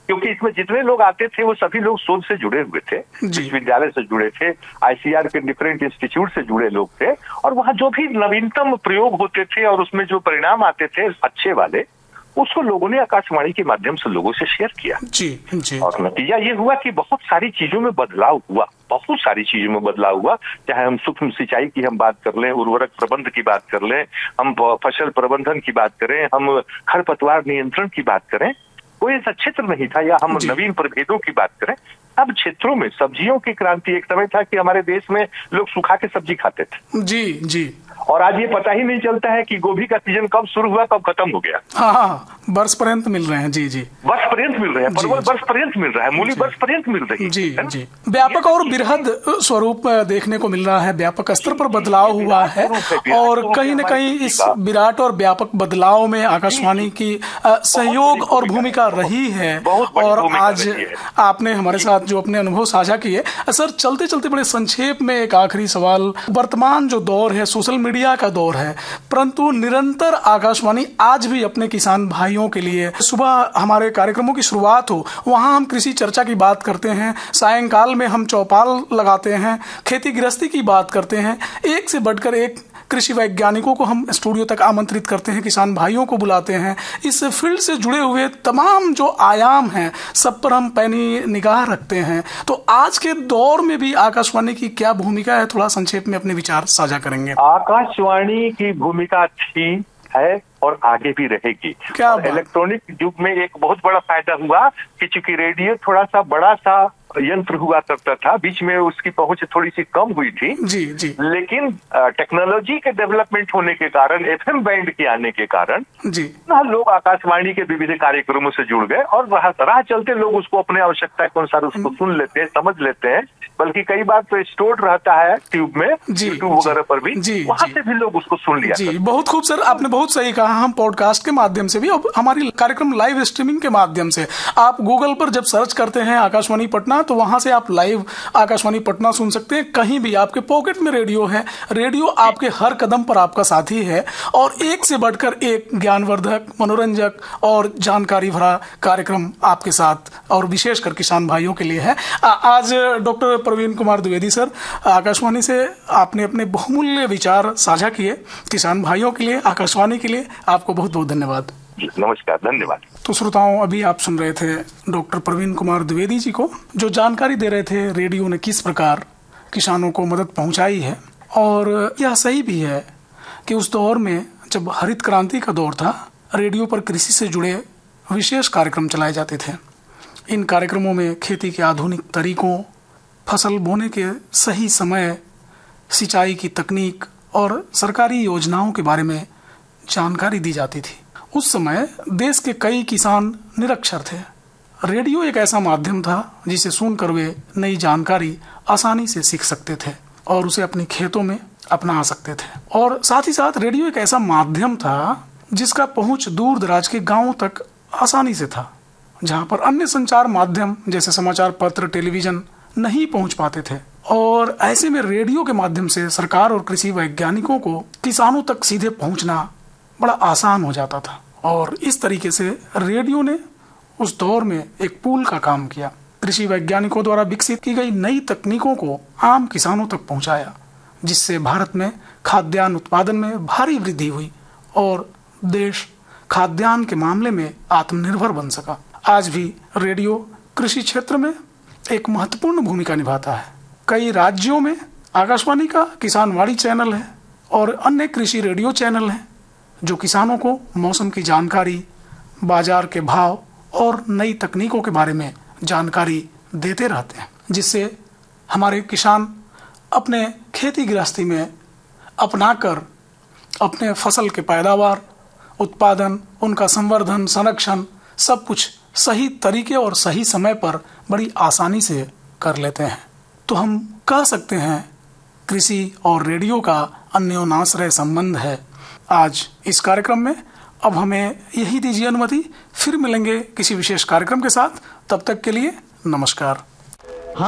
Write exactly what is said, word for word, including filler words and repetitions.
क्योंकि इसमें जितने लोग आते थे वो सभी लोग शोध से जुड़े हुए थे, विश्वविद्यालय से जुड़े थे, आईसीआर के डिफरेंट इंस्टीट्यूट से जुड़े लोग थे, और वहाँ जो भी नवीनतम प्रयोग होते थे और उसमें जो परिणाम आते थे अच्छे वाले, उसको लोगों ने आकाशवाणी के माध्यम से लोगों से शेयर किया। जी जी। और नतीजा ये हुआ कि बहुत सारी चीजों में बदलाव हुआ, बहुत सारी चीजों में बदलाव हुआ। चाहे हम सूक्ष्म सिंचाई की हम बात कर लें, उर्वरक प्रबंध की बात कर लें, हम फसल प्रबंधन की बात करें, हम खरपतवार नियंत्रण की बात करें, कोई ऐसा क्षेत्र नहीं था, या हम नवीन प्रभेदों की बात करें, सब क्षेत्रों में सब्जियों की क्रांति। एक समय था कि हमारे देश में लोग सुखा के सब्जी खाते थे। जी जी। और आज ये पता ही नहीं चलता है कि गोभी का सीजन कब शुरू हुआ कब खत्म हो गया। हाँ हाँ, वर्ष पर्यंत मिल रहे हैं। जी जी, वर्ष पर्यंत मिल रहे हैं, परवल वर्ष पर्यंत मिल रहा है, मूली वर्ष पर्यंत मिल रही है। जी जी। व्यापक और बृहद स्वरूप देखने को मिल रहा है, व्यापक स्तर पर बदलाव हुआ है, और कहीं न कहीं इस विराट और व्यापक बदलाव में आकाशवाणी की सहयोग और भूमिका रही है। और आज आपने हमारे साथ जो अपने अनुभव साझा किए, सर चलते चलते बड़े संक्षेप में एक आखिरी सवाल। वर्तमान जो दौर है सोशल मीडिया का दौर है, परंतु निरंतर आकाशवाणी आज भी अपने किसान भाइयों के लिए, सुबह हमारे कार्यक्रमों की शुरुआत हो वहां हम कृषि चर्चा की बात करते हैं, सायंकाल में हम चौपाल लगाते हैं, खेती गृहस्थी की बात करते हैं, एक से बढ़कर एक कृषि वैज्ञानिकों को हम स्टूडियो तक आमंत्रित करते हैं, किसान भाइयों को बुलाते हैं। इस फील्ड से जुड़े हुए तमाम जो आयाम हैं सब पर हम पैनी निगाह रखते हैं। तो आज के दौर में भी आकाशवाणी की क्या भूमिका है, थोड़ा संक्षेप में अपने विचार साझा करेंगे। आकाशवाणी की भूमिका थी, है और आगे भी रहेगी। क्या इलेक्ट्रॉनिक युग में एक बहुत बड़ा फायदा हुआ कि चूंकि रेडियो थोड़ा सा बड़ा सा यंत्र हुआ करता था, बीच में उसकी पहुंच थोड़ी सी कम हुई थी। जी जी। लेकिन टेक्नोलॉजी के डेवलपमेंट होने के कारण, एफएम बैंड के आने के कारण जी लोग आकाशवाणी के विविध कार्यक्रमों से जुड़ गए, और राह राह चलते लोग उसको अपने आवश्यकता के अनुसार उसको सुन लेते हैं, समझ लेते हैं। बल्कि कई बार तो स्टोर्ड रहता है ट्यूब में, यूट्यूब वगैरह पर भी, वहां से भी लोग उसको सुन लिया। जी, बहुत खूब सर, आपने बहुत सही कहा। हम पॉडकास्ट के माध्यम से भी, अब हमारी कार्यक्रम लाइव स्ट्रीमिंग के माध्यम से, आप गूगल पर जब सर्च करते हैं आकाशवाणी पटना, तो वहां से आप लाइव आकाशवाणी पटना सुन सकते हैं। कहीं भी आपके पॉकेट में रेडियो है, रेडियो आपके हर कदम पर आपका साथी है, और एक से बढ़कर एक ज्ञानवर्धक, मनोरंजक और जानकारी भरा कार्यक्रम आपके साथ, और विशेषकर किसान भाइयों के लिए है। आज डॉक्टर प्रवीण कुमार द्विवेदी सर, आकाशवाणी से आपने अपने बहुमूल्य विचार साझा किए। किसान भाइयों के लिए, आकाशवाणी के लिए आपको बहुत बहुत धन्यवाद। नमस्कार, धन्यवाद। तो श्रोताओं, अभी आप सुन रहे थे डॉक्टर प्रवीण कुमार द्विवेदी जी को, जो जानकारी दे रहे थे रेडियो ने किस प्रकार किसानों को मदद पहुंचाई है। और यह सही भी है कि उस दौर में जब हरित क्रांति का दौर था, रेडियो पर कृषि से जुड़े विशेष कार्यक्रम चलाए जाते थे। इन कार्यक्रमों में खेती के आधुनिक तरीकों, फसल बोने के सही समय, सिंचाई की तकनीक और सरकारी योजनाओं के बारे में जानकारी दी जाती थी। उस समय देश के कई किसान निरक्षर थे। रेडियो एक ऐसा माध्यम था जिसे सुनकर वे नई जानकारी आसानी से सीख सकते थे और उसे अपने खेतों में अपना सकते थे। और साथ ही साथ रेडियो एक ऐसा माध्यम था जिसका पहुंच दूर दराज के गांवों तक आसानी से था, जहां पर अन्य संचार माध्यम जैसे समाचार पत्र, टेलीविजन नहीं पहुंच पाते थे। और ऐसे में रेडियो के माध्यम से सरकार और कृषि वैज्ञानिकों को किसानों तक सीधे पहुंचना बड़ा आसान हो जाता था। और इस तरीके से रेडियो ने उस दौर में एक पुल का काम किया, कृषि वैज्ञानिकों द्वारा विकसित की गई नई तकनीकों को आम किसानों तक पहुंचाया, जिससे भारत में खाद्यान्न उत्पादन में भारी वृद्धि हुई और देश खाद्यान्न के मामले में आत्मनिर्भर बन सका। आज भी रेडियो कृषि क्षेत्र में एक महत्वपूर्ण भूमिका निभाता है। कई राज्यों में आकाशवाणी का किसानवाणी चैनल है और अन्य कृषि रेडियो चैनल हैं, जो किसानों को मौसम की जानकारी, बाजार के भाव और नई तकनीकों के बारे में जानकारी देते रहते हैं, जिससे हमारे किसान अपने खेती गृहस्थी में अपनाकर अपने फसल के पैदावार, उत्पादन, उनका संवर्धन, संरक्षण सब कुछ सही तरीके और सही समय पर बड़ी आसानी से कर लेते हैं। तो हम कह सकते हैं कृषि और रेडियो का अन्योन्याश्रय संबंध है। आज इस कार्यक्रम में अब हमें यही दीजिए अनुमति, फिर मिलेंगे किसी विशेष कार्यक्रम के साथ। तब तक के लिए नमस्कार।